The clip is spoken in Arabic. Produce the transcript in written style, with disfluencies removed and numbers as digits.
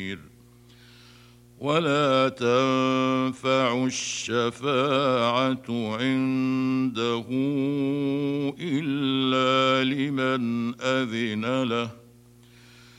ولا تنفع الشفاعة عنده إلا لمن أذن له